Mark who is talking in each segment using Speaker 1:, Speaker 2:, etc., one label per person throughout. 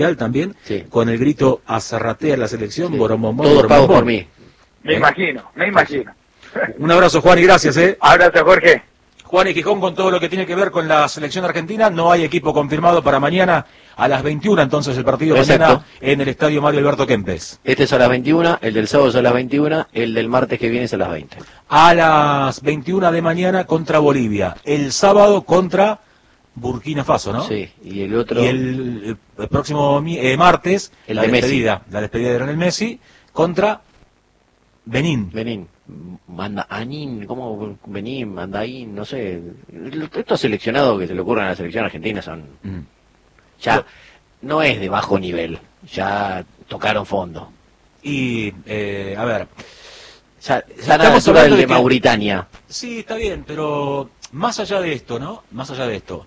Speaker 1: también,
Speaker 2: Sí.
Speaker 1: con el grito "Azarratea la selección",
Speaker 2: Sí.
Speaker 1: Boromombón,
Speaker 2: Todo pago
Speaker 1: Boromombón.
Speaker 2: por mí.
Speaker 3: Me imagino.
Speaker 1: Un abrazo, Juan, y gracias.
Speaker 3: Abrazo, Jorge.
Speaker 1: Juan y Gijón con todo lo que tiene que ver con la selección argentina. No hay equipo confirmado para mañana a las 21, entonces el partido
Speaker 2: Exacto.
Speaker 1: mañana en el estadio Mario Alberto Kempes.
Speaker 2: Este es a las 21, el del sábado es a las 21, el del martes que viene es a las 20.
Speaker 1: A las 21 de mañana contra Bolivia. El sábado contra Burkina Faso, ¿no?
Speaker 2: Sí, y el otro...
Speaker 1: Y el próximo martes,
Speaker 2: El
Speaker 1: la
Speaker 2: de Messi.
Speaker 1: despedida de Lionel Messi contra Benín.
Speaker 2: Benín, Anín, ¿cómo? Benín, Mandaín, no sé. Estos seleccionados que se le ocurren a la selección argentina son... Ya no es de bajo nivel, ya tocaron fondo.
Speaker 1: Y, a ver,
Speaker 2: Ya están a la
Speaker 1: estamos
Speaker 2: altura
Speaker 1: hablando
Speaker 2: del de
Speaker 1: de que-
Speaker 2: Mauritania.
Speaker 1: sí, está bien, pero más allá de esto, ¿no? Más allá de esto,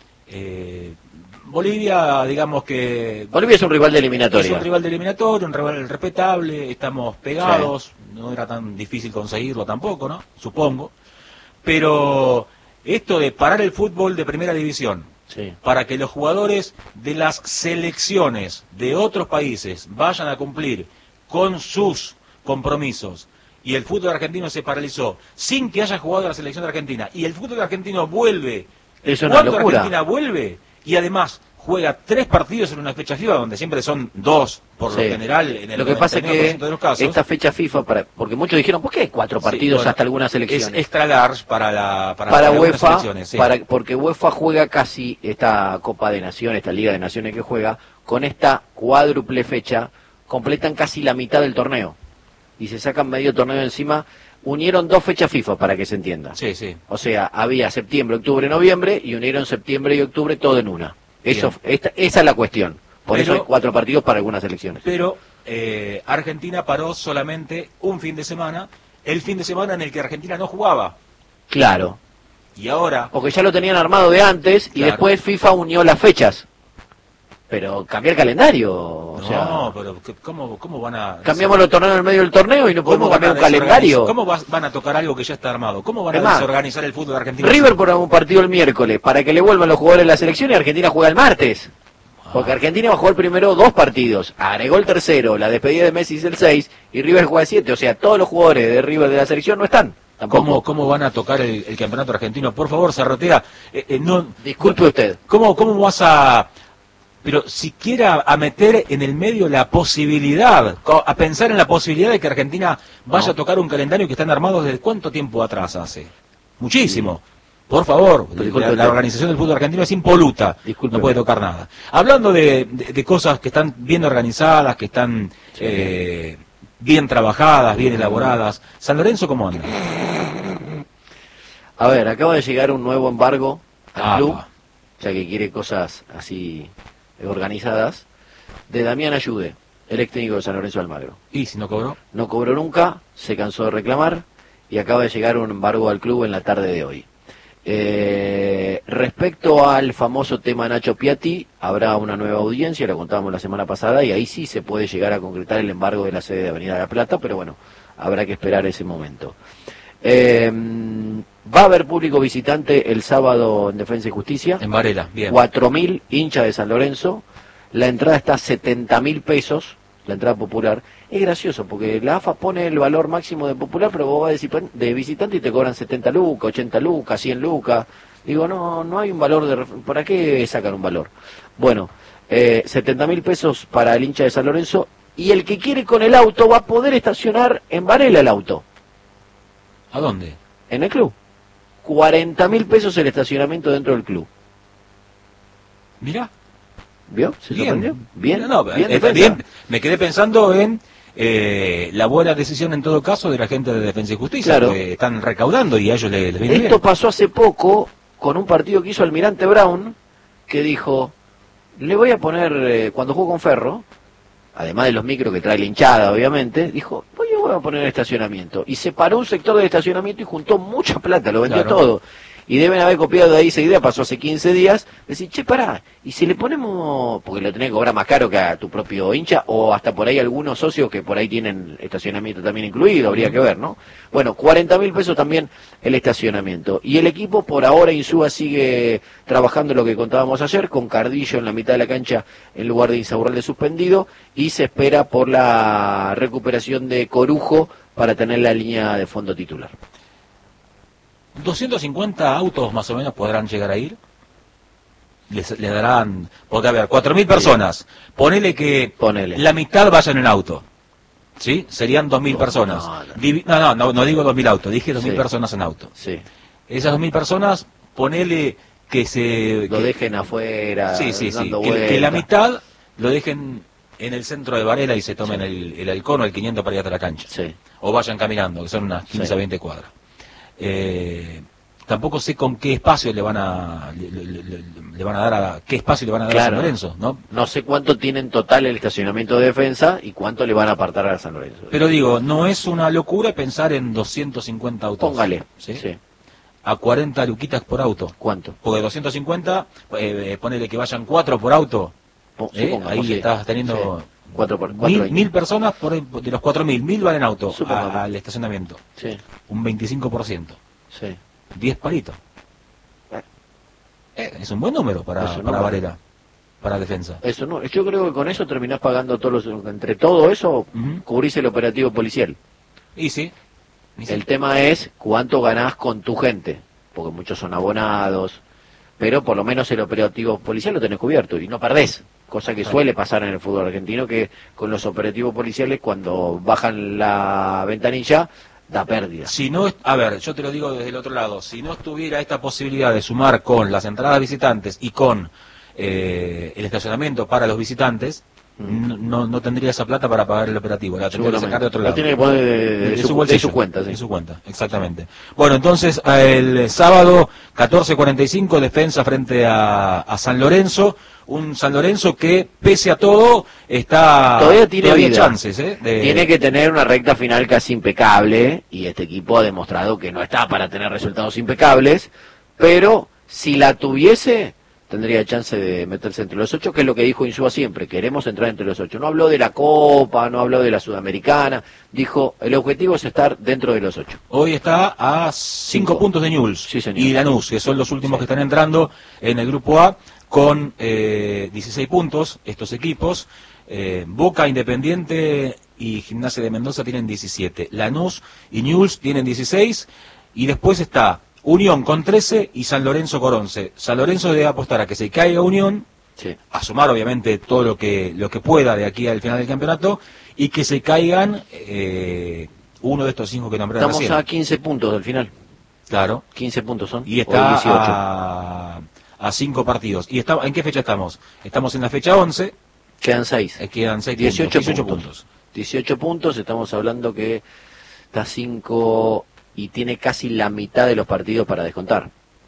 Speaker 1: Bolivia, digamos que
Speaker 2: Bolivia es un rival de
Speaker 1: es
Speaker 2: eliminatoria.
Speaker 1: un rival de eliminatorio, un rival respetable, estamos pegados, no era tan difícil conseguirlo tampoco, ¿no? Supongo. Pero esto de parar el fútbol de primera división
Speaker 2: Sí.
Speaker 1: para que los jugadores de las selecciones de otros países vayan a cumplir con sus compromisos y el fútbol argentino se paralizó sin que haya jugado la selección de Argentina y el fútbol argentino vuelve
Speaker 2: Es una
Speaker 1: cuando
Speaker 2: locura.
Speaker 1: Argentina vuelve y además juega 3 partidos en una fecha FIFA donde siempre son 2 por
Speaker 2: Sí.
Speaker 1: lo general en el
Speaker 2: Lo que pasa es
Speaker 1: 99%
Speaker 2: que
Speaker 1: de los casos.
Speaker 2: esta fecha FIFA, porque muchos dijeron, ¿por qué 4
Speaker 1: Sí,
Speaker 2: partidos
Speaker 1: bueno,
Speaker 2: hasta algunas
Speaker 1: es
Speaker 2: selecciones?
Speaker 1: extra large para
Speaker 2: Para
Speaker 1: algunas
Speaker 2: UEFA,
Speaker 1: selecciones, sí.
Speaker 2: porque UEFA juega casi esta Copa de Naciones, esta Liga de Naciones que juega, con esta cuádruple fecha, completan casi la mitad del torneo. Y se sacan medio torneo encima. Unieron 2 fechas FIFA, para que se entienda.
Speaker 1: Sí, sí.
Speaker 2: O sea, había septiembre, octubre, noviembre, y unieron septiembre y octubre todo en una. Esa es la cuestión. Por eso hay 4 partidos para algunas selecciones.
Speaker 1: Pero Argentina paró solamente un fin de semana, el fin de semana en el que Argentina no jugaba.
Speaker 2: Claro.
Speaker 1: Y ahora,
Speaker 2: Porque ya lo tenían armado de antes, y
Speaker 1: Claro.
Speaker 2: después FIFA unió las fechas. Pero cambiar calendario, o
Speaker 1: no,
Speaker 2: sea...
Speaker 1: pero ¿cómo van a...
Speaker 2: Cambiamos los torneos en el medio del torneo y no podemos
Speaker 1: ¿Cómo van
Speaker 2: cambiar
Speaker 1: a
Speaker 2: un calendario.
Speaker 1: ¿Cómo van a tocar algo que ya está armado? ¿Cómo van a
Speaker 2: Es más,
Speaker 1: desorganizar el fútbol argentino?
Speaker 2: River por un partido el miércoles para que le vuelvan los jugadores de la selección y Argentina juega el martes. Porque Argentina va a jugar primero 2 partidos. Agregó el tercero, la despedida de Messi es el 6 y River juega el 7. O sea, todos los jugadores de River de la selección no están. Tampoco.
Speaker 1: ¿Cómo van a tocar el campeonato argentino? Por favor, Zarratea, no...
Speaker 2: Disculpe usted.
Speaker 1: ¿Cómo vas a... pero siquiera a meter en el medio la posibilidad, a pensar en la posibilidad de que Argentina vaya
Speaker 2: No.
Speaker 1: a tocar un calendario que están armados desde cuánto tiempo atrás hace? Muchísimo. Por favor,
Speaker 2: Disculpe
Speaker 1: la
Speaker 2: usted.
Speaker 1: organización del fútbol argentino es impoluta,
Speaker 2: Disculpe
Speaker 1: no puede
Speaker 2: usted.
Speaker 1: tocar nada. Hablando de cosas que están bien organizadas, que están bien trabajadas, bien elaboradas, ¿San Lorenzo cómo anda?
Speaker 2: A ver, acaba de llegar un nuevo embargo al
Speaker 1: Apa.
Speaker 2: club, ya que quiere cosas así organizadas, de Damián Ayude, el ex técnico de San Lorenzo de Almagro.
Speaker 1: ¿Y si no cobró?
Speaker 2: No cobró nunca, se cansó de reclamar y acaba de llegar un embargo al club en la tarde de hoy. Respecto al famoso tema Nacho Piatti, habrá una nueva audiencia, lo contábamos la semana pasada, y ahí sí se puede llegar a concretar el embargo de la sede de Avenida La Plata, pero bueno, habrá que esperar ese momento. Va a haber público visitante el sábado en Defensa y Justicia.
Speaker 1: En Varela, bien.
Speaker 2: 4.000 hinchas de San Lorenzo. La entrada está a 70.000 pesos, la entrada popular. Es gracioso porque la AFA pone el valor máximo de popular, pero vos vas de visitante y te cobran 70 lucas, 80 lucas, 100 lucas. Digo, no hay un valor de... ¿Para qué sacan un valor? Bueno, 70.000 pesos para el hincha de San Lorenzo, y el que quiere con el auto va a poder estacionar en Varela el auto,
Speaker 1: ¿A dónde?
Speaker 2: en el club. 40.000 pesos el estacionamiento dentro del club.
Speaker 1: Mirá.
Speaker 2: ¿Vio? ¿Se sorprendió? Bien,
Speaker 1: No,
Speaker 2: bien,
Speaker 1: está
Speaker 2: defensa.
Speaker 1: bien. Me quedé pensando en la buena decisión en todo caso de la gente de Defensa y Justicia,
Speaker 2: Claro.
Speaker 1: que están recaudando y a ellos les viene
Speaker 2: Esto
Speaker 1: bien.
Speaker 2: pasó hace poco con un partido que hizo Almirante Brown, que dijo, le voy a poner, cuando jugó con Ferro, además de los micros que trae la hinchada, obviamente, dijo, voy a poner estacionamiento. Y separó un sector del estacionamiento y juntó mucha plata, lo vendió
Speaker 1: Claro.
Speaker 2: todo. Y deben haber copiado de ahí esa idea, pasó hace 15 días, decir, che, pará, y si le ponemos, porque lo tenés que cobrar más caro que a tu propio hincha, o hasta por ahí algunos socios que por ahí tienen estacionamiento también incluido, habría que ver, ¿no? Bueno, 40.000 pesos también el estacionamiento. Y el equipo por ahora, Insúa sigue trabajando lo que contábamos ayer, con Cardillo en la mitad de la cancha en lugar de Insaurralde suspendido, y se espera por la recuperación de Corujo para tener la línea de fondo titular.
Speaker 1: 250 autos más o menos podrán llegar a ir. Le darán, porque a ver, 4.000 personas. Ponele que la mitad vayan en auto. ¿Sí? Serían 2.000 personas. No digo 2.000 autos, dije 2.000 personas en auto.
Speaker 2: Sí.
Speaker 1: Esas 2.000 personas, ponele que se...
Speaker 2: Lo dejen afuera.
Speaker 1: Sí. Que la mitad lo dejen en el centro de Varela y se tomen el halcón o el 500 para ir hasta la cancha.
Speaker 2: Sí.
Speaker 1: O vayan caminando, que son unas 15 a 20 cuadras. Tampoco sé con qué espacio le van a dar qué espacio le van a dar a San Lorenzo, ¿no?
Speaker 2: No sé cuánto tienen total el estacionamiento de defensa y cuánto le van a apartar a San Lorenzo.
Speaker 1: Pero digo, no es una locura pensar en 250 autos.
Speaker 2: Póngale,
Speaker 1: ¿sí? A 40 luquitas por auto.
Speaker 2: ¿Cuánto?
Speaker 1: Porque 250, ponele que vayan 4 por auto. Ahí estás teniendo 1.000 personas, de los 4.000, 1.000 van en auto al estacionamiento.
Speaker 2: Sí.
Speaker 1: Un 25%.
Speaker 2: Sí.
Speaker 1: 10 palitos. Es un buen número para Varela, para defensa.
Speaker 2: Eso no, yo creo que con eso terminás pagando entre todo eso, cubrís el operativo policial.
Speaker 1: Y sí.
Speaker 2: El tema es cuánto ganás con tu gente, porque muchos son abonados, pero por lo menos el operativo policial lo tenés cubierto y no perdés, cosa que suele pasar en el fútbol argentino, que con los operativos policiales cuando bajan la ventanilla da pérdida.
Speaker 1: Si no, a ver, yo te lo digo desde el otro lado, si no estuviera esta posibilidad de sumar con las entradas visitantes y con el estacionamiento para los visitantes, no tendría esa plata para pagar el operativo, la tendría que sacar de otro lado.
Speaker 2: La tiene que poner de su cuenta. Sí.
Speaker 1: De su cuenta, exactamente. Bueno, entonces el sábado 14:45 defensa frente a San Lorenzo, un San Lorenzo que pese a todo todavía
Speaker 2: tiene
Speaker 1: chances.
Speaker 2: Tiene que tener una recta final casi impecable y este equipo ha demostrado que no está para tener resultados impecables, pero si la tuviese tendría chance de meterse entre los 8, que es lo que dijo Insúa siempre, queremos entrar entre los 8. No habló de la Copa, no habló de la Sudamericana, dijo, el objetivo es estar dentro de los 8.
Speaker 1: Hoy está a 5 puntos de Newell's y Lanús, que son los últimos que están entrando en el Grupo A, con 16 puntos, estos equipos. Boca, Independiente y Gimnasia de Mendoza tienen 17. Lanús y Newell's tienen 16, y después está Unión con 13 y San Lorenzo con 11. San Lorenzo debe apostar a que se caiga Unión, a sumar obviamente todo lo que pueda de aquí al final del campeonato, y que se caigan uno de estos 5 que nombré recién.
Speaker 2: Estamos a 15 puntos del final.
Speaker 1: Claro.
Speaker 2: 15 puntos son.
Speaker 1: Y está a 5 partidos. ¿Y ¿en qué fecha estamos? Estamos en la fecha 11.
Speaker 2: Quedan 6.
Speaker 1: Quedan 6
Speaker 2: 18 puntos. 18 puntos, estamos hablando que está 5... y tiene casi la mitad de los partidos para descontar.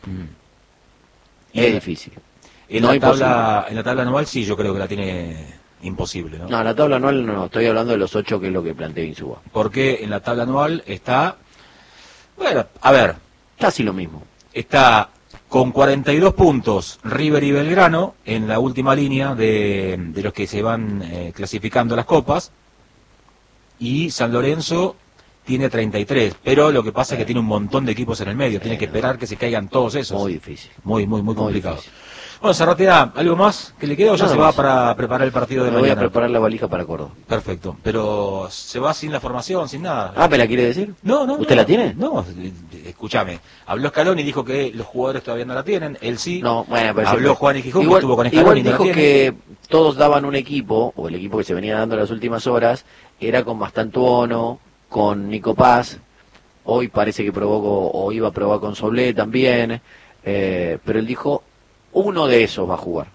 Speaker 2: Es difícil.
Speaker 1: En la tabla anual sí, yo creo que la tiene imposible, ¿no?
Speaker 2: No, en la tabla anual no, estoy hablando de los 8, que es lo que plantea Insúa.
Speaker 1: Porque en la tabla anual está, bueno, a ver,
Speaker 2: casi lo mismo.
Speaker 1: Está con 42 puntos River y Belgrano en la última línea de los que se van clasificando las copas, y San Lorenzo tiene 33, pero lo que pasa es que tiene un montón de equipos en el medio, tiene que esperar que se caigan todos esos.
Speaker 2: Muy difícil.
Speaker 1: Muy complicado. Difícil. Bueno, Zarratea, ¿algo más que le queda o ya se va para preparar el partido de mañana?
Speaker 2: Voy a preparar la valija para Córdoba.
Speaker 1: Perfecto, pero ¿se va sin la formación, sin nada?
Speaker 2: ¿Me la quiere decir?
Speaker 1: No.
Speaker 2: ¿Usted la tiene?
Speaker 1: No, escúchame. Habló Scaloni y dijo que los jugadores todavía no la tienen, él sí.
Speaker 2: No, bueno, pero
Speaker 1: habló Juan y Gijón, que estuvo con Scaloni.
Speaker 2: Igual dijo que todos daban un equipo, o el equipo que se venía dando en las últimas horas, era con Mastantuono, con Nico Paz. Hoy parece que probó, o iba a probar con Soblé también, pero él dijo, uno de esos va a jugar.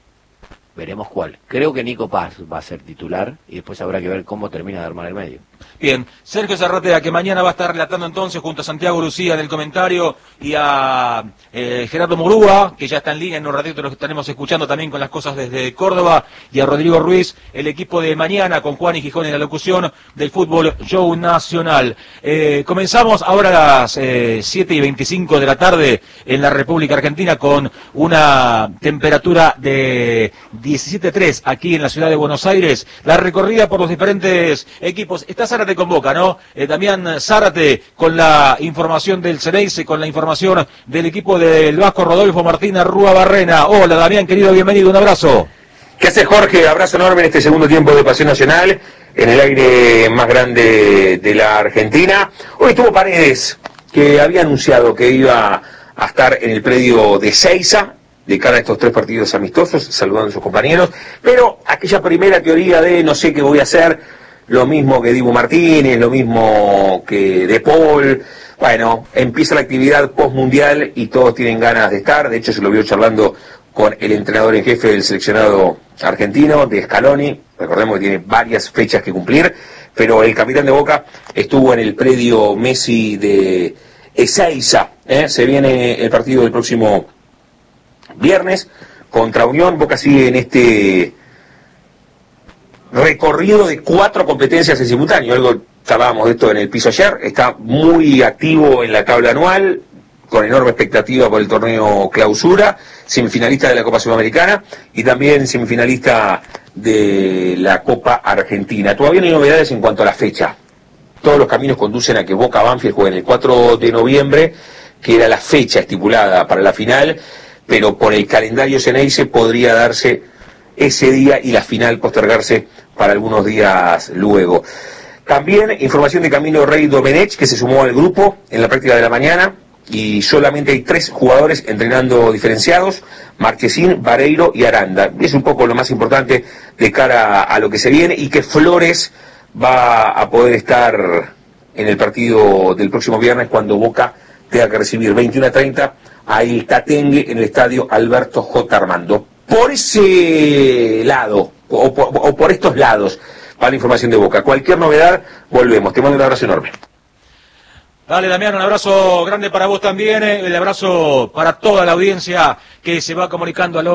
Speaker 2: Veremos cuál. Creo que Nico Paz va a ser titular y después habrá que ver cómo termina de armar el medio.
Speaker 1: Bien, Sergio Zarratea, que mañana va a estar relatando entonces junto a Santiago Lucía en el comentario y a Gerardo Murúa, que ya está en línea, en un ratito lo estaremos escuchando también con las cosas desde Córdoba, y a Rodrigo Ruiz, el equipo de mañana con Juan y Gijón en la locución del Fútbol Show Nacional. Comenzamos ahora a las 7:25 de la tarde en la República Argentina con una temperatura de 17.3 aquí en la ciudad de Buenos Aires. La recorrida por los diferentes equipos. Está Zárate con Boca, ¿no? Damián Zárate con la información del Ceneice, con la información del equipo del Vasco Rodolfo Martínez Rúa Barrena. Hola Damián, querido, bienvenido, un abrazo.
Speaker 4: ¿Qué haces, Jorge? Abrazo enorme en este segundo tiempo de Pasión Nacional, en el aire más grande de la Argentina. Hoy estuvo Paredes, que había anunciado que iba a estar en el predio de Seiza, de cara a estos 3 partidos amistosos, saludando a sus compañeros, pero aquella primera teoría de no sé qué voy a hacer, lo mismo que Dibu Martínez, lo mismo que De Paul, bueno, empieza la actividad postmundial y todos tienen ganas de estar. De hecho se lo vio charlando con el entrenador en jefe del seleccionado argentino, de Scaloni. Recordemos que tiene varias fechas que cumplir, pero el capitán de Boca estuvo en el predio Messi de Ezeiza. Se viene el partido del próximo viernes contra Unión. Boca sigue en este recorrido de 4 competencias en simultáneo, algo hablábamos de esto en el piso ayer. Está muy activo en la tabla anual, con enorme expectativa por el torneo Clausura, semifinalista de la Copa Sudamericana y también semifinalista de la Copa Argentina. Todavía no hay novedades en cuanto a la fecha. Todos los caminos conducen a que Boca Banfield juegue el 4 de noviembre, que era la fecha estipulada para la final, pero por el calendario Ceneice podría darse ese día y la final postergarse para algunos días luego. También información de Camilo Rey Domenech, que se sumó al grupo en la práctica de la mañana, y solamente hay 3 jugadores entrenando diferenciados: Marchesín, Vareiro y Aranda. Es un poco lo más importante de cara a lo que se viene, y que Flores va a poder estar en el partido del próximo viernes cuando Boca tenga que recibir 21:30 a El Tatengue en el estadio Alberto J. Armando. Por ese lado, o por estos lados, va la información de Boca. Cualquier novedad, volvemos. Te mando un abrazo enorme.
Speaker 1: Dale, Damián, un abrazo grande para vos también, el abrazo para toda la audiencia que se va comunicando al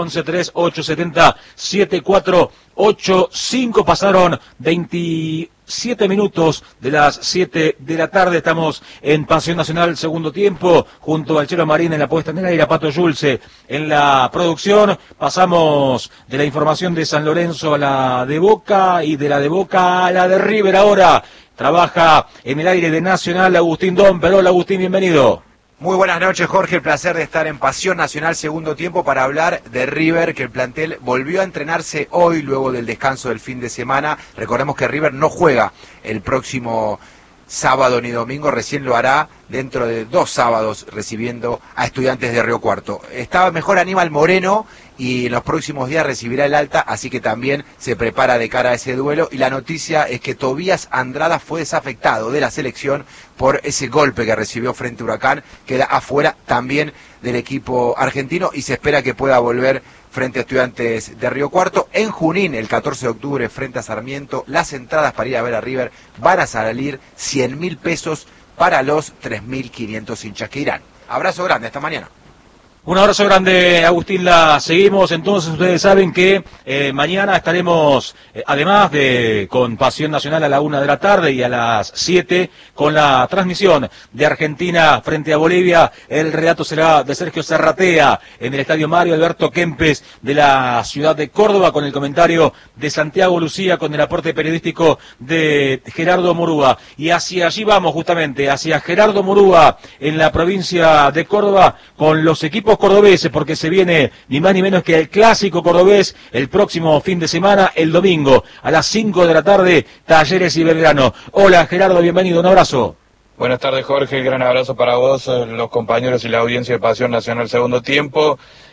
Speaker 1: 11-3870-7485. Pasaron 27 minutos de las 7 de la tarde, estamos en Pasión Nacional, segundo tiempo, junto al Chelo Marín en la puesta en el aire, a Pato Yulce en la producción. Pasamos de la información de San Lorenzo a la de Boca, y de la de Boca a la de River ahora. Trabaja en el aire de Nacional Agustín Domper. Hola Agustín, bienvenido.
Speaker 5: Muy buenas noches, Jorge, el placer de estar en Pasión Nacional segundo tiempo para hablar de River, que el plantel volvió a entrenarse hoy luego del descanso del fin de semana. Recordemos que River no juega el próximo sábado ni domingo, recién lo hará dentro de 2 sábados recibiendo a Estudiantes de Río Cuarto. Estaba mejor Aníbal Moreno y en los próximos días recibirá el alta, así que también se prepara de cara a ese duelo. Y la noticia es que Tobías Andrada fue desafectado de la selección por ese golpe que recibió frente a Huracán, queda afuera también del equipo argentino y se espera que pueda volver frente a Estudiantes de Río Cuarto. En Junín, el 14 de octubre, frente a Sarmiento, las entradas para ir a ver a River van a salir 100.000 pesos para los 3.500 hinchas que irán. Abrazo grande, hasta mañana.
Speaker 1: Un abrazo grande, Agustín. La seguimos. Entonces, ustedes saben que mañana estaremos, además de con Pasión Nacional a la 1 de la tarde y a las 7, con la transmisión de Argentina frente a Bolivia. El relato será de Sergio Zarratea en el estadio Mario Alberto Kempes de la ciudad de Córdoba, con el comentario de Santiago Lucía, con el aporte periodístico de Gerardo Murúa. Y hacia allí vamos, justamente, hacia Gerardo Murúa en la provincia de Córdoba, con los equipos cordobeses, porque se viene ni más ni menos que el clásico cordobés el próximo fin de semana, el domingo a las 5 de la tarde, Talleres y Belgrano. Hola Gerardo, bienvenido, un abrazo.
Speaker 6: Buenas tardes, Jorge, gran abrazo para vos, los compañeros y la audiencia de Pasión Nacional segundo tiempo.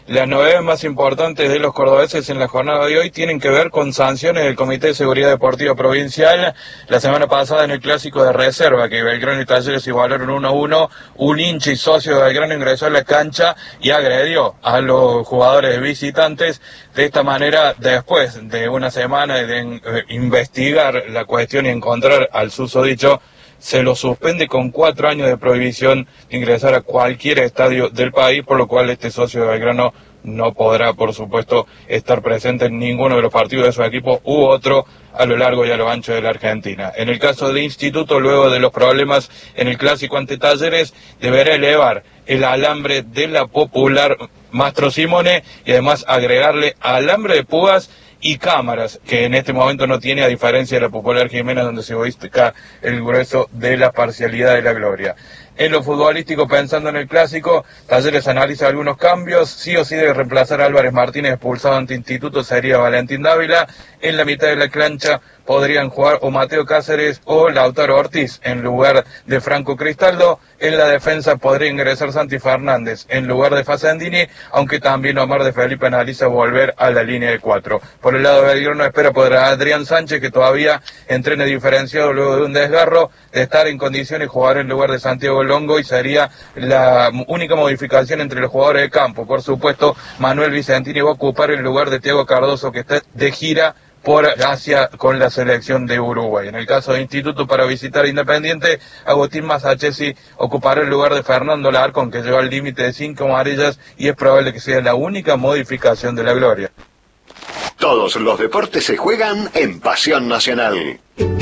Speaker 6: Las novedades más importantes de los cordobeses en la jornada de hoy tienen que ver con sanciones del Comité de Seguridad Deportiva Provincial. La semana pasada en el clásico de reserva, que Belgrano y Talleres igualaron 1-1, un hincha y socio de Belgrano ingresó a la cancha y agredió a los jugadores visitantes. De esta manera, después de una semana de investigar la cuestión y encontrar al susodicho, se lo suspende con 4 años de prohibición de ingresar a cualquier estadio del país, por lo cual este socio de Belgrano no podrá, por supuesto, estar presente en ninguno de los partidos de su equipo u otro a lo largo y a lo ancho de la Argentina. En el caso de Instituto, luego de los problemas en el clásico ante Talleres, deberá elevar el alambre de la popular Mastro Simone y además agregarle alambre de púas y cámaras, que en este momento no tiene, a diferencia de la popular Jimena, donde se ubica el grueso de la parcialidad de la gloria. En lo futbolístico, pensando en el clásico, Talleres analiza algunos cambios. Sí o sí debe reemplazar a Álvarez Martínez, expulsado ante Instituto, sería Valentín Dávila. En la mitad de la cancha podrían jugar o Mateo Cáceres o Lautaro Ortiz en lugar de Franco Cristaldo. En la defensa podría ingresar Santi Fernández en lugar de Facendini, aunque también Omar de Felipe analiza volver a la línea de 4. Por el lado de Belgrano espera por Adrián Sánchez, que todavía entrene diferenciado luego de un desgarro, de estar en condiciones de jugar en lugar de Santiago Longo, y sería la única modificación entre los jugadores de campo. Por supuesto, Manuel Vicentini va a ocupar el lugar de Thiago Cardoso, que está de gira por Asia con la selección de Uruguay. En el caso de Instituto, para visitar Independiente, Agustín Masachesi ocupará el lugar de Fernando Larcón, que lleva el límite de 5 amarillas y es probable que sea la única modificación de la gloria.
Speaker 7: Todos los deportes se juegan en Pasión Nacional.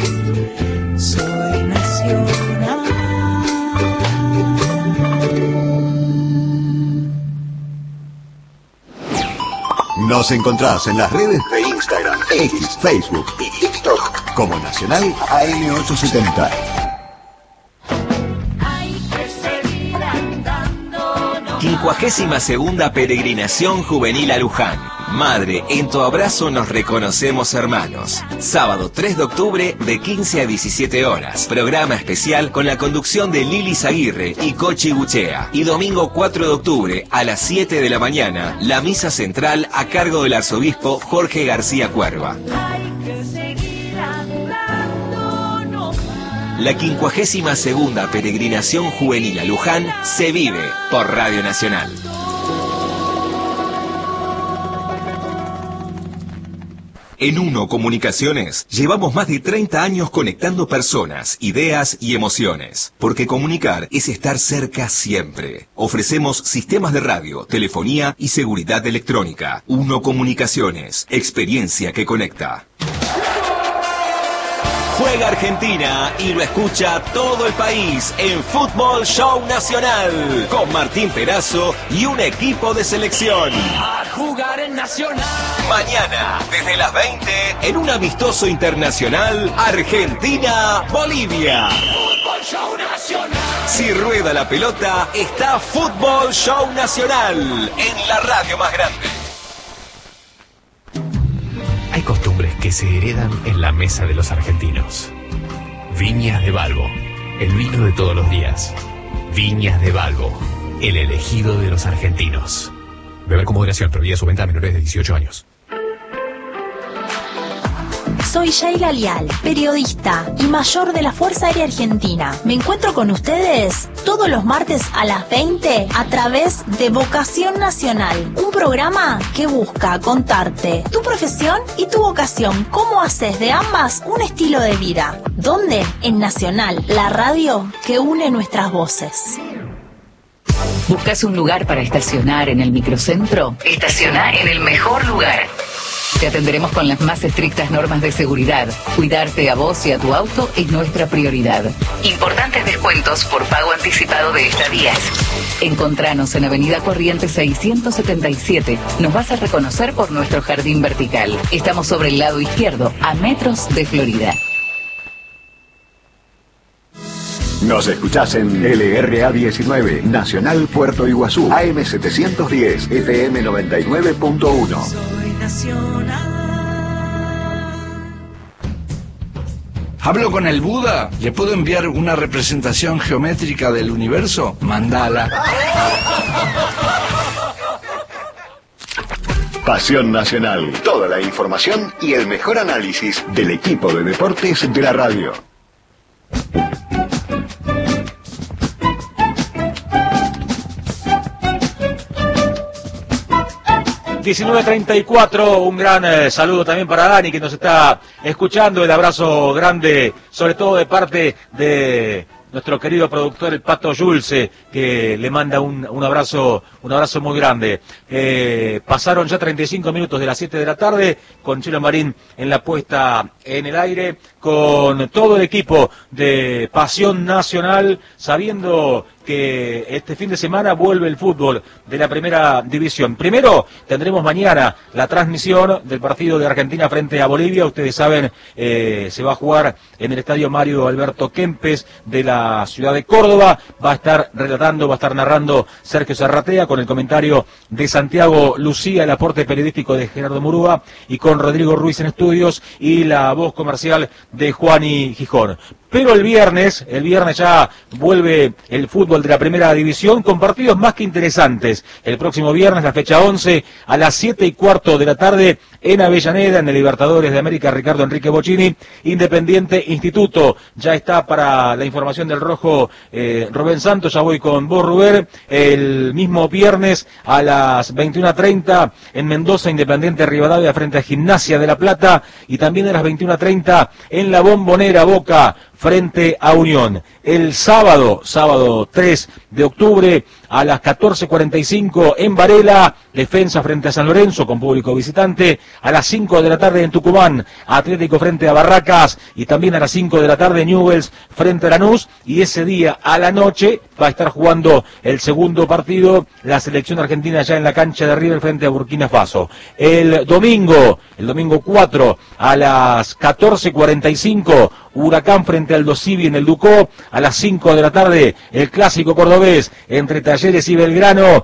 Speaker 8: Soy nacional.
Speaker 9: Nos encontrás en las redes de Instagram, X, Facebook y TikTok como Nacional AM870.
Speaker 8: Hay que seguir andando.
Speaker 10: 52ª peregrinación juvenil a Luján. Madre, en tu abrazo nos reconocemos hermanos. Sábado 3 de octubre de 15 a 17 horas. Programa especial con la conducción de Lili Zaguirre y Cochi Guchea. Y domingo 4 de octubre a las 7 de la mañana, la misa central a cargo del arzobispo Jorge García Cuerva.
Speaker 8: Hay que seguir andando.
Speaker 10: La 52ª peregrinación juvenil a Luján se vive por Radio Nacional. En Uno Comunicaciones llevamos más de 30 años conectando personas, ideas y emociones, porque comunicar es estar cerca siempre. Ofrecemos sistemas de radio, telefonía y seguridad electrónica. Uno Comunicaciones, experiencia que conecta. Juega Argentina y lo escucha todo el país en Fútbol Show Nacional, con Martín Perazo y un equipo de selección.
Speaker 8: A jugar en Nacional.
Speaker 10: Mañana, desde las 20, en un amistoso internacional, Argentina-Bolivia.
Speaker 8: Fútbol Show Nacional.
Speaker 10: Si rueda la pelota, está Fútbol Show Nacional, en la radio más grande.
Speaker 11: Hay costumbres que se heredan en la mesa de los argentinos. Viñas de Balbo, el vino de todos los días. Viñas de Balbo, el elegido de los argentinos. Beber con moderación, prohibida su venta a menores de 18 años.
Speaker 12: Soy Sheila Lial, periodista y mayor de la Fuerza Aérea Argentina. Me encuentro con ustedes todos los martes a las 20 a través de Vocación Nacional, un programa que busca contarte tu profesión y tu vocación, cómo haces de ambas un estilo de vida. ¿Dónde? En Nacional, la radio que une nuestras voces.
Speaker 13: ¿Buscas un lugar para estacionar en el microcentro? Estaciona en el mejor lugar. Te atenderemos con las más estrictas normas de seguridad. Cuidarte a vos y a tu auto es nuestra prioridad. Importantes descuentos por pago anticipado de estadías. Encontranos en Avenida Corrientes 677. Nos vas a reconocer por nuestro jardín vertical. Estamos sobre el lado izquierdo, a metros de Florida.
Speaker 7: Nos escuchás en LRA 19, Nacional Puerto Iguazú, AM 710, FM 99.1.
Speaker 8: Soy nacional.
Speaker 14: ¿Hablo con el Buda? ¿Le puedo enviar una representación geométrica del universo? Mandala.
Speaker 7: Pasión Nacional. Toda la información y el mejor análisis del equipo de deportes de la radio.
Speaker 1: ...19:34, un gran saludo también para Dani que nos está escuchando, el abrazo grande, sobre todo de parte de nuestro querido productor el Pato Yulce, que le manda un abrazo muy grande. Pasaron ya 35 minutos de las 7 de la tarde, con Chelo Marín en la puesta en el aire, con todo el equipo de Pasión Nacional, sabiendo que este fin de semana vuelve el fútbol de la primera división. Primero tendremos mañana la transmisión del partido de Argentina frente a Bolivia. Ustedes saben, se va a jugar en el estadio Mario Alberto Kempes de la ciudad de Córdoba. Va a estar narrando Sergio Zarratea, con el comentario de Santiago Lucía, el aporte periodístico de Gerardo Murúa, y con Rodrigo Ruiz en estudios y la voz comercial de Juani Gijón. Pero el viernes ya vuelve el fútbol de la primera división con partidos más que interesantes. El próximo viernes, la fecha 11, a las 7:15 de la tarde, en Avellaneda, en el Libertadores de América, Ricardo Enrique Bocchini, Independiente Instituto. Ya está para la información del rojo Rubén Santos, ya voy con vos, Rubén. El mismo viernes a las 21:30 en Mendoza, Independiente Rivadavia frente a Gimnasia de La Plata, y también a las 21:30 en la Bombonera, Boca frente a Unión. El sábado 3 de octubre, a las 14:45 en Varela, Defensa frente a San Lorenzo con público visitante. A las 5 de la tarde en Tucumán, Atlético frente a Barracas, y también a las 5 de la tarde Newell's frente a Lanús. Y ese día a la noche va a estar jugando el segundo partido la selección argentina ya en la cancha de River frente a Burkina Faso. El domingo 4 a las 14:45, Huracán frente al Dosivi en el Ducó. A las 5 de la tarde, el clásico cordobés entre Talleres y Belgrano.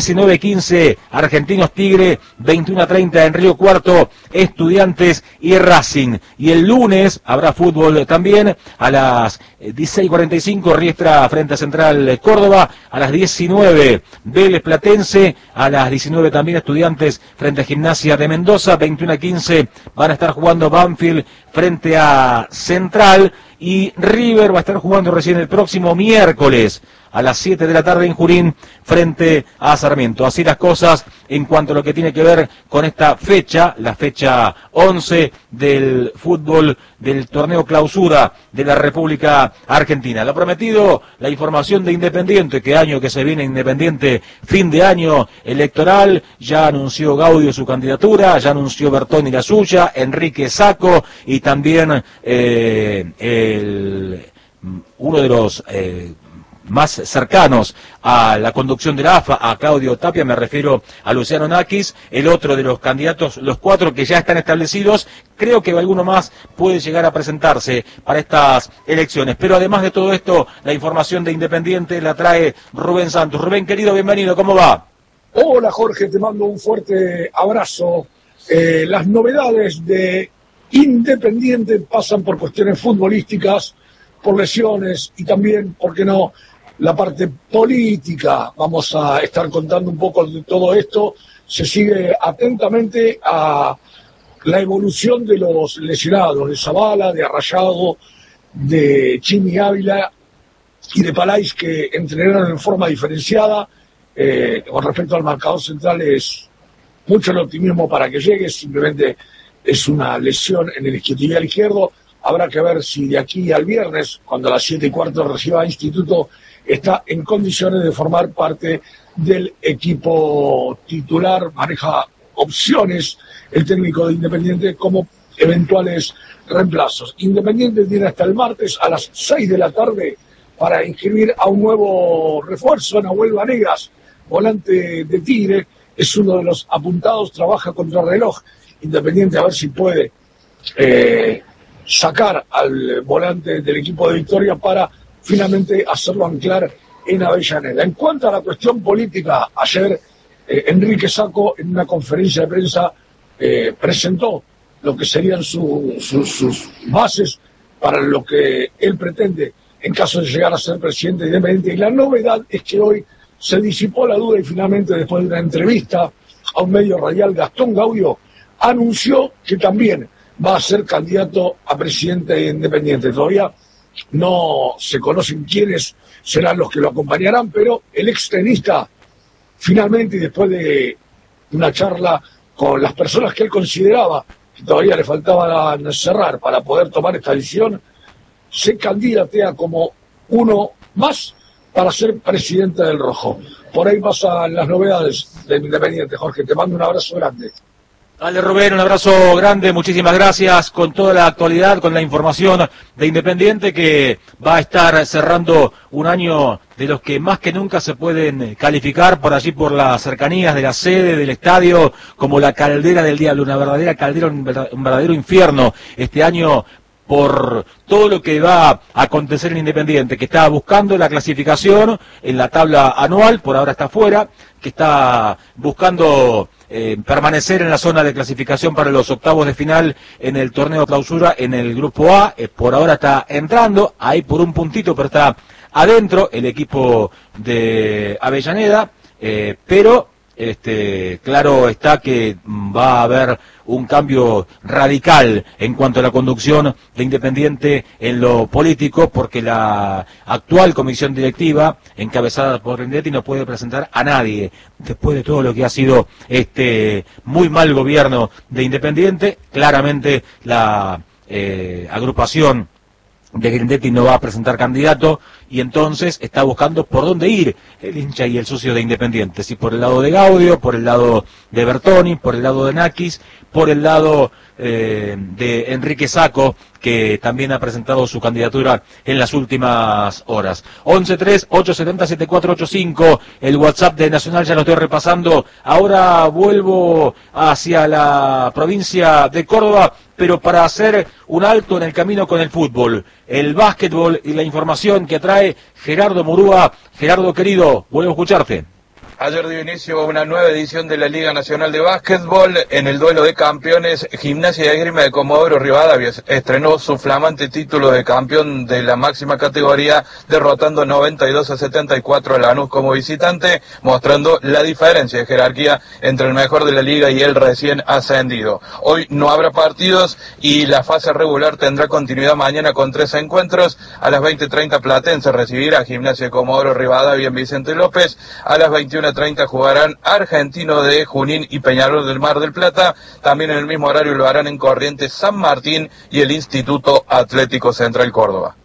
Speaker 1: 19:15, Argentinos Tigre. 21:30 en Río Cuarto, Estudiantes y Racing. Y el lunes habrá fútbol también. A las 16:45, Riestra frente a Central Córdoba. A las 19, Vélez Platense. A las 19 también, Estudiantes frente a Gimnasia de Mendoza. 21:15 van a estar jugando Banfield frente a Central, y River va a estar jugando recién el próximo miércoles a las 7 de la tarde en Junín frente a Sarmiento. Así las cosas en cuanto a lo que tiene que ver con esta fecha, la fecha 11 del fútbol del torneo clausura de la República Argentina. Lo prometido, la información de Independiente, que año que se viene Independiente, fin de año electoral. Ya anunció Gaudio su candidatura, ya anunció Bertoni la suya, Enrique Sacco, y también uno de los más cercanos a la conducción de la AFA, a Claudio Tapia, me refiero a Luciano Nakis, el otro de los candidatos, los 4 que ya están establecidos. Creo que alguno más puede llegar a presentarse para estas elecciones. Pero además de todo esto, la información de Independiente la trae Rubén Santos. Rubén, querido, bienvenido, ¿cómo va?
Speaker 15: Hola, Jorge, te mando un fuerte abrazo. Las novedades de Independiente pasan por cuestiones futbolísticas, por lesiones y también, ¿por qué no?, la parte política. Vamos a estar contando un poco de todo esto. Se sigue atentamente a la evolución de los lesionados, de Zavala, de Arrayado, de Chimi Ávila y de Palais, que entrenaron en forma diferenciada. Con respecto al marcador central, es mucho el optimismo para que llegue, simplemente es una lesión en el isquiotibial izquierdo. Habrá que ver si de aquí al viernes, cuando a las 7:15 reciba Instituto, está en condiciones de formar parte del equipo titular. Maneja opciones el técnico de Independiente como eventuales reemplazos. Independiente tiene hasta el martes a las 6 de la tarde para inscribir a un nuevo refuerzo, Nahuel Vanegas, volante de Tigre. Es uno de los apuntados, trabaja contra reloj. Independiente a ver si puede sacar al volante del equipo de Victoria para finalmente hacerlo anclar en Avellaneda. En cuanto a la cuestión política, ayer Enrique Sacco en una conferencia de prensa presentó lo que serían sus bases para lo que él pretende en caso de llegar a ser presidente independiente. Y la novedad es que hoy se disipó la duda y finalmente, después de una entrevista a un medio radial, Gastón Gaudio, anunció que también va a ser candidato a presidente independiente. Todavía no se conocen quiénes serán los que lo acompañarán, pero el extenista, finalmente, y después de una charla con las personas que él consideraba que todavía le faltaba cerrar para poder tomar esta decisión, se candidatea como uno más para ser presidente del Rojo. Por ahí pasan las novedades del Independiente. Jorge, te mando un abrazo grande.
Speaker 1: Dale, Rubén, un abrazo grande, muchísimas gracias con toda la actualidad, con la información de Independiente, que va a estar cerrando un año de los que más que nunca se pueden calificar por allí, por las cercanías de la sede del estadio, como la caldera del diablo, una verdadera caldera, un verdadero infierno este año, por todo lo que va a acontecer en Independiente, que está buscando la clasificación en la tabla anual, por ahora está fuera, que está buscando permanecer en la zona de clasificación para los octavos de final en el torneo clausura en el grupo A, por ahora está entrando, ahí por un puntito, pero está adentro el equipo de Avellaneda, pero claro está que va a haber un cambio radical en cuanto a la conducción de Independiente en lo político, porque la actual comisión directiva, encabezada por Grindetti, no puede presentar a nadie después de todo lo que ha sido muy mal gobierno de Independiente. Claramente la agrupación de Grindetti no va a presentar candidato, y entonces está buscando por dónde ir el hincha y el socio de Independiente, si por el lado de Gaudio, por el lado de Bertoni, por el lado de Nakis, por el lado de Enrique Sacco, que también ha presentado su candidatura en las últimas horas. 11-3-870-7485, el WhatsApp de Nacional, ya lo estoy repasando. Ahora vuelvo hacia la provincia de Córdoba, pero para hacer un alto en el camino con el fútbol, el básquetbol y la información que trae Gerardo Murúa. Gerardo, querido, vuelvo a escucharte.
Speaker 6: Ayer dio inicio a una nueva edición de la Liga Nacional de Básquetbol. En el duelo de campeones, Gimnasia y Esgrima de Comodoro Rivadavia estrenó su flamante título de campeón de la máxima categoría, derrotando 92-74 a Lanús como visitante, mostrando la diferencia de jerarquía entre el mejor de la liga y el recién ascendido. Hoy no habrá partidos y la fase regular tendrá continuidad mañana con 3 encuentros. A las 20:30 Platense recibirá a Gimnasia de Comodoro Rivadavia en Vicente López. A las 21:30 jugarán Argentino de Junín y Peñarol del Mar del Plata. También en el mismo horario lo harán en Corrientes San Martín y el Instituto Atlético Central Córdoba.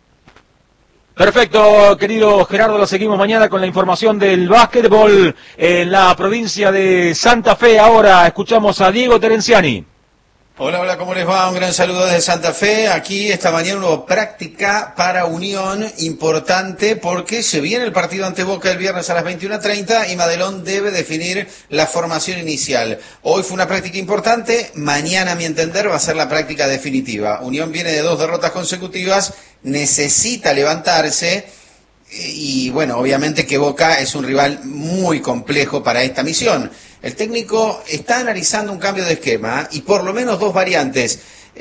Speaker 1: Perfecto, querido Gerardo, lo seguimos mañana con la información del básquetbol en la provincia de Santa Fe. Ahora escuchamos a Diego Terenciani.
Speaker 16: Hola, ¿cómo les va? Un gran saludo desde Santa Fe. Aquí esta mañana una práctica para Unión importante, porque se viene el partido ante Boca el viernes a las 21:30 y Madelón debe definir la formación inicial. Hoy fue una práctica importante, mañana a mi entender va a ser la práctica definitiva. Unión viene de 2 derrotas consecutivas, necesita levantarse y bueno, obviamente que Boca es un rival muy complejo para esta misión. El técnico está analizando un cambio de esquema y por lo menos 2 variantes.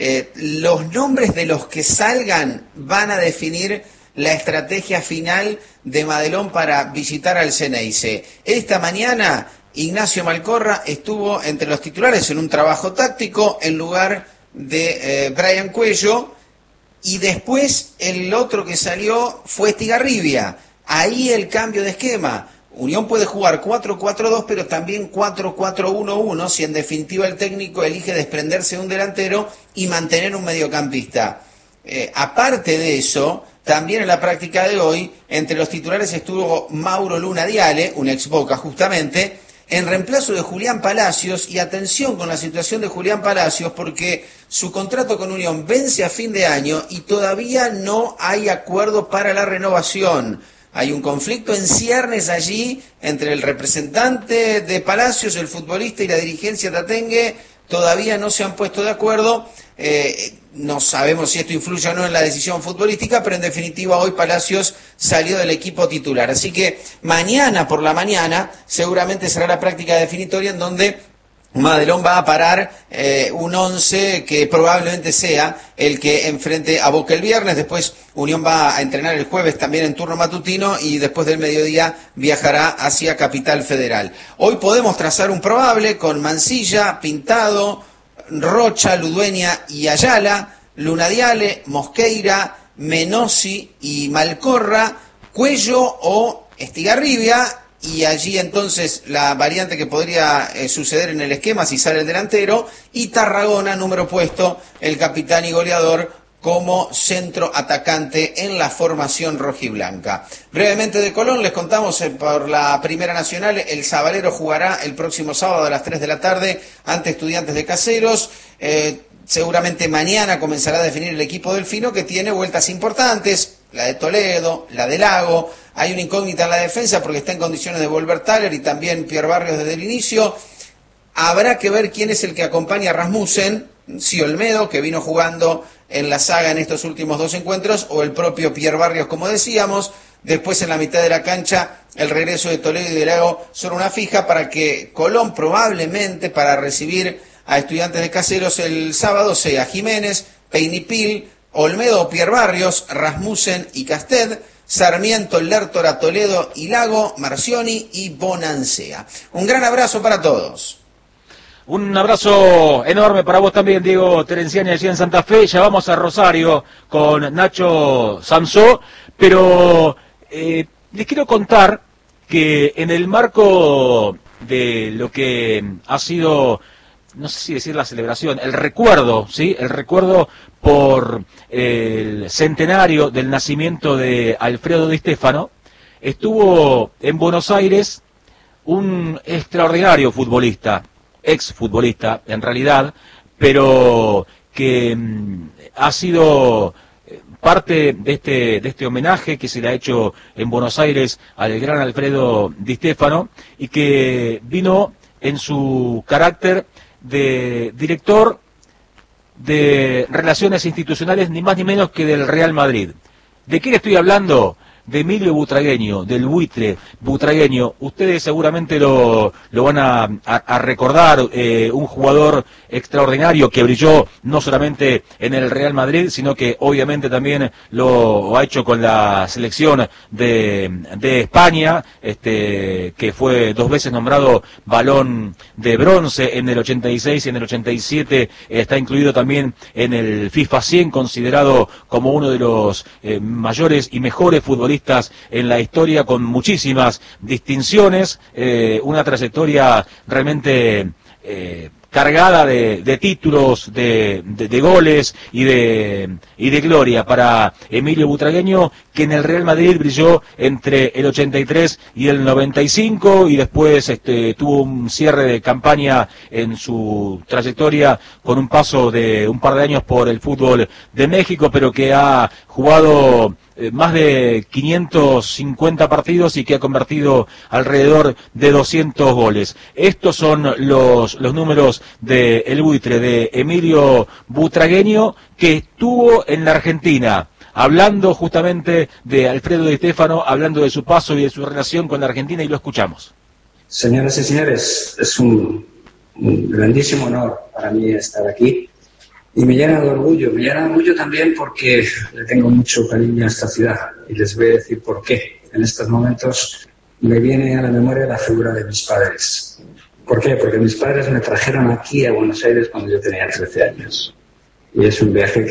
Speaker 16: Los nombres de los que salgan van a definir la estrategia final de Madelón para visitar al Ceneice. Esta mañana Ignacio Malcorra estuvo entre los titulares en un trabajo táctico en lugar de Brian Cuello, y después el otro que salió fue Estigarribia. Ahí el cambio de esquema. Unión puede jugar 4-4-2, pero también 4-4-1-1, si en definitiva el técnico elige desprenderse de un delantero y mantener un mediocampista. Aparte de eso, también en la práctica de hoy, entre los titulares estuvo Mauro Luna Diale, un ex Boca justamente, en reemplazo de Julián Palacios, y atención con la situación de Julián Palacios, porque su contrato con Unión vence a fin de año y todavía no hay acuerdo para la renovación. Hay un conflicto en ciernes allí entre el representante de Palacios, el futbolista, y la dirigencia tatengue. Todavía no se han puesto de acuerdo. No sabemos si esto influye o no en la decisión futbolística, pero en definitiva hoy Palacios salió del equipo titular. Así que mañana por la mañana seguramente será la práctica definitoria en donde Madelón va a parar un 11 que probablemente sea el que enfrente a Boca el viernes. Después Unión va a entrenar el jueves también en turno matutino y después del mediodía viajará hacia Capital Federal. Hoy podemos trazar un probable con Mansilla, Pintado, Rocha, Ludueña y Ayala, Lunadiale, Mosqueira, Menossi y Malcorra, Cuello o Estigarribia. Y allí entonces la variante que podría suceder en el esquema si sale el delantero, y Tarragona, número puesto, el capitán y goleador como centro atacante en la formación rojiblanca. Brevemente de Colón les contamos por la Primera Nacional, el Sabalero jugará el próximo sábado a las 3 de la tarde ante Estudiantes de Caseros. Seguramente mañana comenzará a definir el equipo delfino, que tiene vueltas importantes, la de Toledo, la de Lago. Hay una incógnita en la defensa porque está en condiciones de volver Thaler y también Pierre Barrios desde el inicio. Habrá que ver quién es el que acompaña a Rasmussen, si Olmedo, que vino jugando en la saga en estos últimos 2 encuentros, o el propio Pierre Barrios, como decíamos. Después en la mitad de la cancha el regreso de Toledo y de Lago son una fija para que Colón probablemente para recibir a Estudiantes de Caseros el sábado sea Jiménez, Peinipil, Olmedo o Pierre Barrios, Rasmussen y Casted, Sarmiento, Lertora, Toledo y Lago, Marcioni y Bonancea. Un gran abrazo para todos.
Speaker 1: Un abrazo enorme para vos también, Diego Terenciani, allí en Santa Fe. Ya vamos a Rosario con Nacho Samsó, pero les quiero contar que en el marco de lo que ha sido, no sé si decir la celebración, el recuerdo, ¿sí? El recuerdo por el centenario del nacimiento de Alfredo Di Stéfano, estuvo en Buenos Aires un extraordinario futbolista, exfutbolista en realidad, pero que ha sido parte de este homenaje que se le ha hecho en Buenos Aires al gran Alfredo Di Stéfano, y que vino en su carácter de director de Relaciones Institucionales, ni más ni menos que del Real Madrid. ¿De qué le estoy hablando? De Emilio Butragueño, del buitre Butragueño. Ustedes seguramente lo van a recordar, un jugador extraordinario que brilló no solamente en el Real Madrid, sino que obviamente también lo ha hecho con la selección de España, que fue 2 veces nombrado Balón de Bronce en el 86 y en el 87, está incluido también en el FIFA 100, considerado como uno de los mayores y mejores futbolistas en la historia, con muchísimas distinciones, una trayectoria realmente cargada de títulos, de goles y de gloria para Emilio Butragueño, que en el Real Madrid brilló entre el 83 y el 95, y después tuvo un cierre de campaña en su trayectoria con un paso de un par de años por el fútbol de México, pero que ha jugado más de 550 partidos y que ha convertido alrededor de 200 goles. Estos son los números de el buitre de Emilio Butragueño, que estuvo en la Argentina, hablando justamente de Alfredo Di Stéfano, hablando de su paso y de su relación con la Argentina, y lo escuchamos.
Speaker 17: Señoras y señores, es un grandísimo honor para mí estar aquí. Y me llena de orgullo también porque le tengo mucho cariño a esta ciudad, y les voy a decir por qué. En estos momentos me viene a la memoria la figura de mis padres. ¿Por qué? Porque mis padres me trajeron aquí a Buenos Aires cuando yo tenía 13 años. Y es un viaje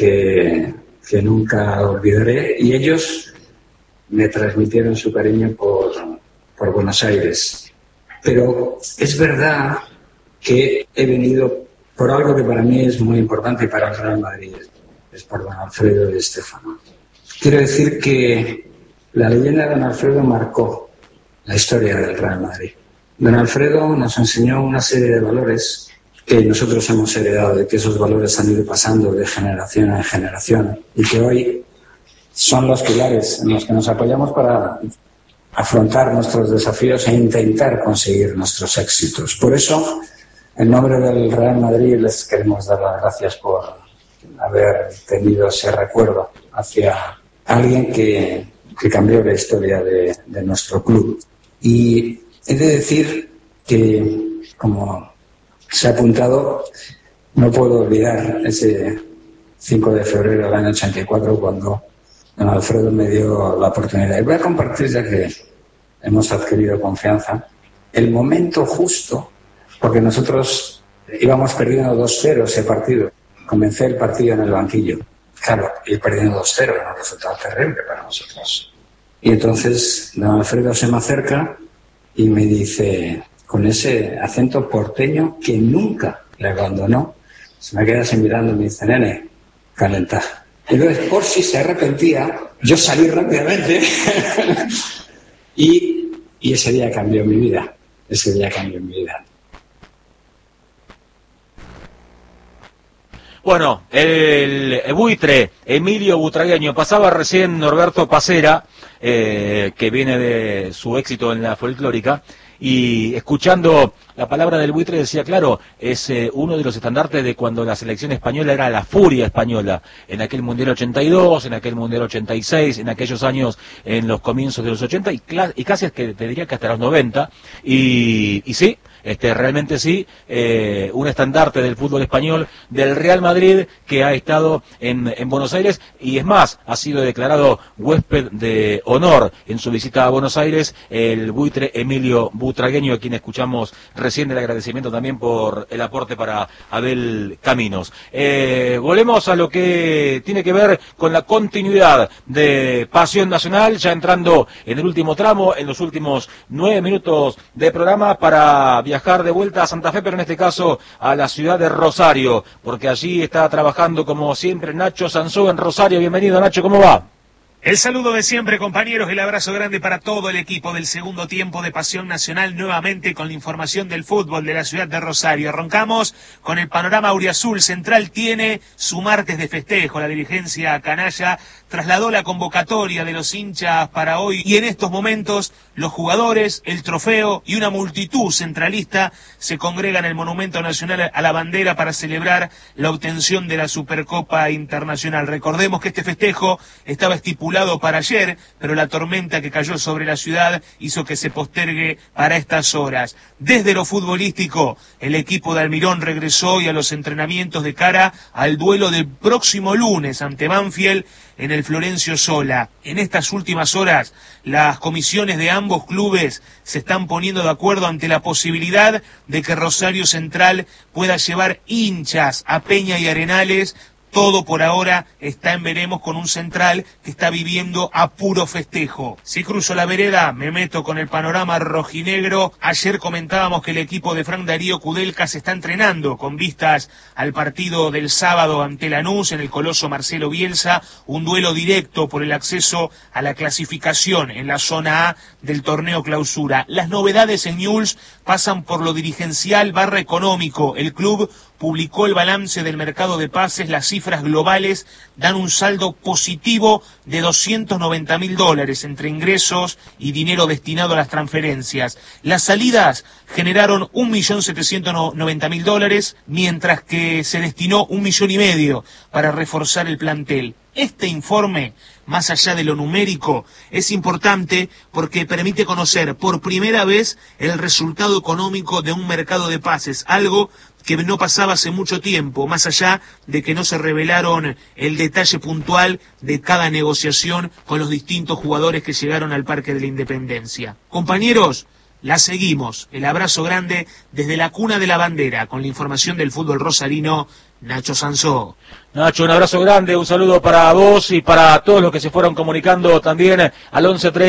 Speaker 17: que nunca olvidaré, y ellos me transmitieron su cariño por Buenos Aires. Pero es verdad que he venido por algo que para mí es muy importante y para el Real Madrid, es por don Alfredo Di Stéfano. Quiero decir que la leyenda de don Alfredo marcó la historia del Real Madrid. Don Alfredo nos enseñó una serie de valores que nosotros hemos heredado, y que esos valores han ido pasando de generación en generación, y que hoy son los pilares en los que nos apoyamos para afrontar nuestros desafíos e intentar conseguir nuestros éxitos. Por eso, en nombre del Real Madrid, les queremos dar las gracias por haber tenido ese recuerdo hacia alguien que cambió la historia de nuestro club. Y he de decir que, como se ha apuntado. No puedo olvidar ese 5 de febrero del año 84 cuando don Alfredo me dio la oportunidad. Y voy a compartir, ya que hemos adquirido confianza, el momento justo, porque nosotros íbamos perdiendo 2-0 ese partido. Comencé el partido en el banquillo. Claro, ir perdiendo 2-0 era un resultado terrible para nosotros. Y entonces don Alfredo se me acerca y me dice, con ese acento porteño que nunca le abandonó, se me queda así mirando y me dice, nene, calentá. Y entonces, por si se arrepentía, yo salí rápidamente y ese día cambió mi vida. Ese día cambió mi vida.
Speaker 1: Bueno, el buitre Emilio Butragueño, pasaba recién Norberto Pacera, que viene de su éxito en la folclórica, y escuchando la palabra del buitre decía, claro, es uno de los estandartes de cuando la selección española era la furia española, en aquel Mundial 82, en aquel Mundial 86, en aquellos años, en los comienzos de los 80, y casi es que te diría que hasta los 90, y sí, realmente sí, un estandarte del fútbol español, del Real Madrid, que ha estado en Buenos Aires, y es más, ha sido declarado huésped de honor en su visita a Buenos Aires, el buitre Emilio Butragueño, a quien escuchamos recién el agradecimiento también por el aporte para Abel Caminos. Volvemos a lo que tiene que ver con la continuidad de Pasión Nacional, ya entrando en el último tramo, en los últimos 9 minutos de programa, para viajar de vuelta a Santa Fe, pero en este caso a la ciudad de Rosario, porque allí está trabajando como siempre Nacho Sansó en Rosario. Bienvenido, Nacho, ¿cómo va?
Speaker 18: El saludo de siempre, compañeros, el abrazo grande para todo el equipo del segundo tiempo de Pasión Nacional, nuevamente con la información del fútbol de la ciudad de Rosario. Arrancamos con el panorama auriazul. Central tiene su martes de festejo. La dirigencia canalla trasladó la convocatoria de los hinchas para hoy, y en estos momentos los jugadores, el trofeo y una multitud centralista se congregan en el Monumento Nacional a la Bandera para celebrar la obtención de la Supercopa Internacional. Recordemos que este festejo estaba estipulado para ayer, pero la tormenta que cayó sobre la ciudad hizo que se postergue para estas horas. Desde lo futbolístico, el equipo de Almirón regresó hoy a los entrenamientos de cara al duelo del próximo lunes ante Banfield en el Florencio Sola. En estas últimas horas, las comisiones de ambos clubes se están poniendo de acuerdo ante la posibilidad de que Rosario Central pueda llevar hinchas a Peña y Arenales. Todo por ahora está en veremos, con un Central que está viviendo a puro festejo. Si cruzo la vereda, me meto con el panorama rojinegro. Ayer comentábamos que el equipo de Frank Darío Kudelka se está entrenando con vistas al partido del sábado ante Lanús en el Coloso Marcelo Bielsa, un duelo directo por el acceso a la clasificación en la zona A del torneo clausura. Las novedades en Newell's pasan por lo dirigencial / económico. El club publicó el balance del mercado de pases. Las cifras globales dan un saldo positivo de $290.000 entre ingresos y dinero destinado a las transferencias. Las salidas generaron $1.790.000, mientras que se destinó $1,5 millones para reforzar el plantel. Este informe, más allá de lo numérico, es importante porque permite conocer por primera vez el resultado económico de un mercado de pases, algo que no pasaba hace mucho tiempo, más allá de que no se revelaron el detalle puntual de cada negociación con los distintos jugadores que llegaron al Parque de la Independencia. Compañeros, la seguimos. El abrazo grande desde la cuna de la bandera, con la información del fútbol rosarino, Nacho Sansó.
Speaker 1: Nacho, un abrazo grande, un saludo para vos y para todos los que se fueron comunicando también al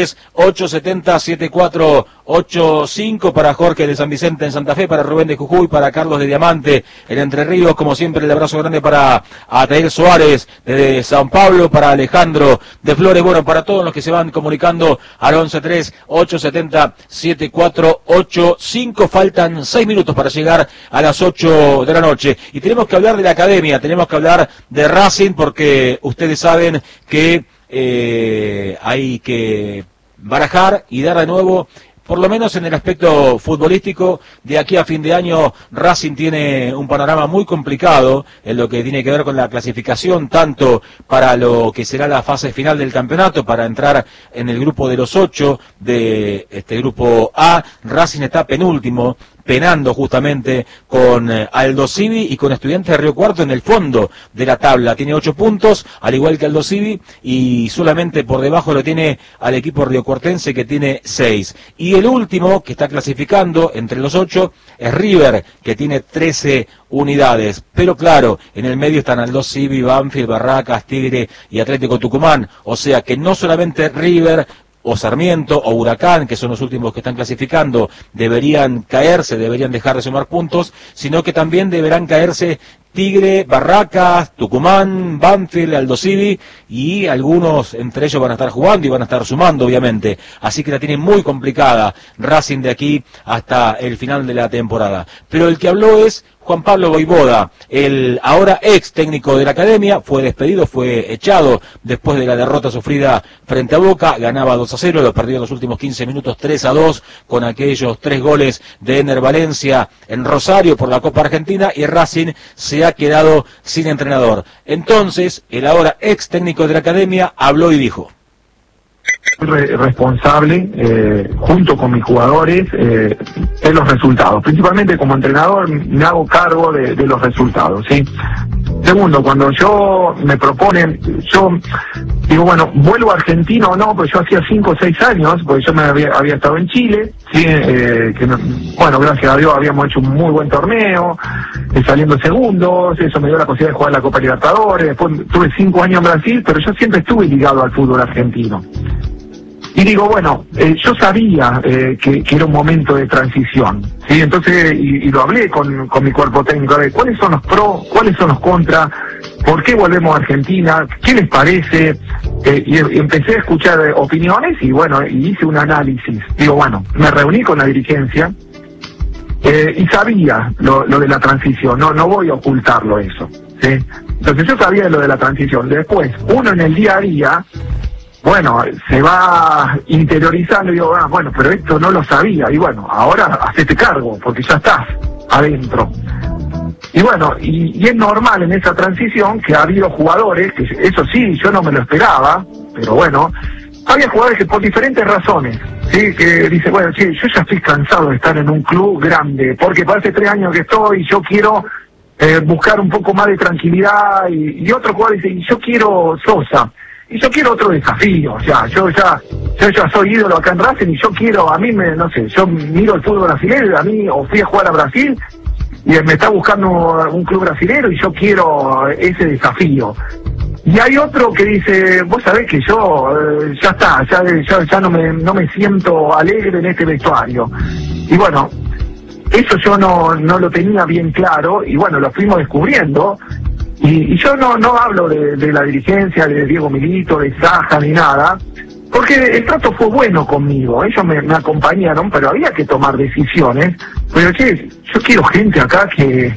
Speaker 1: 11-3-870-7485, para Jorge de San Vicente en Santa Fe, para Rubén de Jujuy, para Carlos de Diamante en Entre Ríos, como siempre el abrazo grande para Atair Suárez de San Pablo, para Alejandro de Flores, bueno, para todos los que se van comunicando al 11-3-870-7485, faltan 6 minutos para llegar a las 8 de la noche, y tenemos que hablar de la academia, tenemos que hablar de Racing, porque ustedes saben que hay que barajar y dar de nuevo, por lo menos en el aspecto futbolístico. De aquí a fin de año Racing tiene un panorama muy complicado en lo que tiene que ver con la clasificación, tanto para lo que será la fase final del campeonato, para entrar en el grupo de los 8 de este grupo A. Racing está penúltimo, penando justamente con Aldo Civi y con Estudiantes de Río Cuarto en el fondo de la tabla. Tiene 8 puntos, al igual que Aldo Civi, y solamente por debajo lo tiene al equipo riocuartense, que tiene 6. Y el último que está clasificando entre los 8 es River, que tiene 13 unidades. Pero claro, en el medio están Aldo Civi, Banfield, Barracas, Tigre y Atlético Tucumán. O sea que no solamente River o Sarmiento o Huracán, que son los últimos que están clasificando, deberían caerse, deberían dejar de sumar puntos, sino que también deberán caerse Tigre, Barracas, Tucumán, Banfield, Aldo Civi, y algunos entre ellos van a estar jugando y van a estar sumando, obviamente. Así que la tiene muy complicada Racing de aquí hasta el final de la temporada. Pero el que habló es Juan Pablo Voivoda, el ahora ex técnico de la Academia. Fue despedido, fue echado después de la derrota sufrida frente a Boca. Ganaba 2-0, lo perdió en los últimos 15 minutos 3-2 con aquellos 3 goles de Ener Valencia en Rosario por la Copa Argentina, y Racing se ha quedado sin entrenador. Entonces, el ahora ex técnico de la Academia habló y dijo:
Speaker 19: responsable, junto con mis jugadores, de los resultados. Principalmente como entrenador me hago cargo de los resultados, ¿sí? Segundo, cuando yo me proponen, yo digo, bueno, ¿vuelvo a Argentina o no? Pues yo hacía 5 o 6 años, porque yo me había estado en Chile, ¿sí? Bueno, gracias a Dios habíamos hecho un muy buen torneo, saliendo segundos, eso me dio la posibilidad de jugar la Copa Libertadores. Después tuve 5 años en Brasil, pero yo siempre estuve ligado al fútbol argentino. Y digo, bueno, yo sabía que era un momento de transición, ¿sí? Entonces, y lo hablé con mi cuerpo técnico, de cuáles son los pros, cuáles son los contras, por qué volvemos a Argentina, qué les parece, y empecé a escuchar opiniones y bueno, y hice un análisis. Digo, bueno, me reuní con la dirigencia y sabía lo de la transición, no voy a ocultarlo eso, ¿sí? Entonces yo sabía lo de la transición. Después, uno en el día a día, bueno, se va interiorizando y digo, bueno, pero esto no lo sabía, y bueno, ahora hacete cargo, porque ya estás adentro. Y bueno, y es normal en esa transición que ha habido jugadores, que eso sí, yo no me lo esperaba, pero bueno, había jugadores que por diferentes razones, sí, que dice, bueno, sí, yo ya estoy cansado de estar en un club grande, porque para hace 3 años que estoy, yo quiero buscar un poco más de tranquilidad, y otro jugador dice, y yo quiero Sosa. Y yo quiero otro desafío, o sea, yo ya soy ídolo acá en Racing y yo quiero, no sé, yo miro el fútbol brasileño, a mí, o fui a jugar a Brasil y me está buscando un club brasilero y yo quiero ese desafío. Y hay otro que dice, vos sabés que yo ya está, ya no me siento alegre en este vestuario. Y bueno, eso yo no lo tenía bien claro y bueno, lo fuimos descubriendo. Y yo no hablo de la dirigencia, de Diego Milito, de Saja, ni nada, porque el trato fue bueno conmigo, ellos me acompañaron, pero había que tomar decisiones. Pero che, yo quiero gente acá que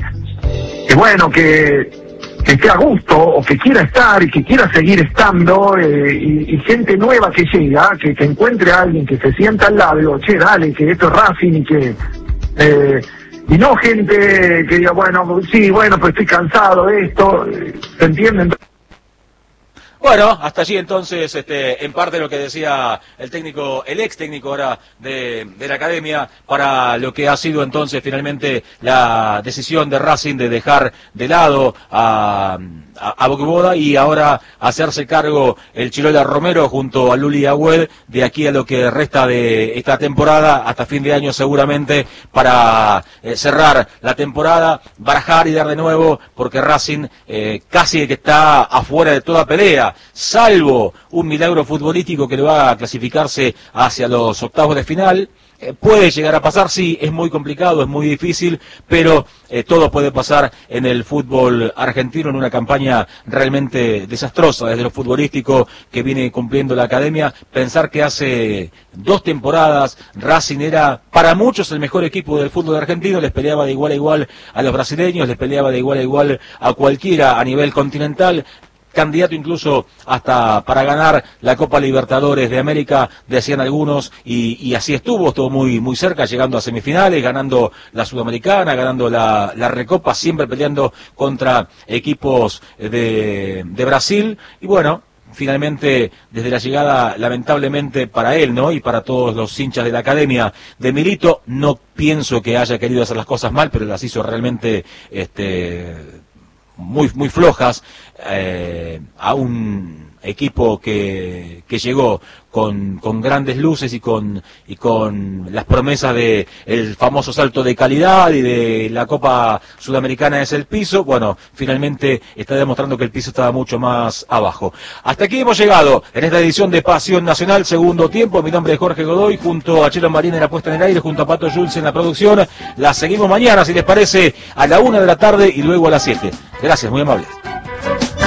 Speaker 19: esté a gusto, o que quiera estar y que quiera seguir estando, y gente nueva que llega, que encuentre a alguien que se sienta al lado y digo, che, dale, que esto es Racing y que... y no gente que diga, bueno, sí, bueno, pues estoy cansado de esto, ¿se entienden?
Speaker 1: Bueno, hasta allí entonces, en parte lo que decía el ex técnico ahora de la Academia, para lo que ha sido entonces finalmente la decisión de Racing de dejar de lado a Voivoda y ahora hacerse cargo el Chirola Romero junto a Luli Agüed de aquí a lo que resta de esta temporada hasta fin de año seguramente, para cerrar la temporada, barajar y dar de nuevo, porque Racing casi que está afuera de toda pelea, salvo un milagro futbolístico que le va a clasificarse hacia los octavos de final. Puede llegar a pasar, sí, es muy complicado, es muy difícil, pero todo puede pasar en el fútbol argentino, en una campaña realmente desastrosa desde lo futbolístico que viene cumpliendo la Academia. Pensar que hace 2 temporadas Racing era para muchos el mejor equipo del fútbol argentino, les peleaba de igual a igual a los brasileños, les peleaba de igual a igual a cualquiera a nivel continental, candidato incluso hasta para ganar la Copa Libertadores de América, decían algunos, y así estuvo muy, muy cerca, llegando a semifinales, ganando la Sudamericana, ganando la Recopa, siempre peleando contra equipos de Brasil, y bueno, finalmente, desde la llegada, lamentablemente para él, ¿no? Y para todos los hinchas de la academia de Milito, no pienso que haya querido hacer las cosas mal, pero las hizo realmente muy flojas a un equipo que llegó con grandes luces y con las promesas de el famoso salto de calidad y de la Copa Sudamericana es el piso. Bueno, finalmente está demostrando que el piso estaba mucho más abajo. Hasta aquí hemos llegado en esta edición de Pasión Nacional, segundo tiempo. Mi nombre es Jorge Godoy, junto a Chelo Marín en la puesta en el aire, junto a Pato Jules en la producción. La seguimos mañana, si les parece, a la 1 de la tarde y luego a las 7. Gracias, muy amables.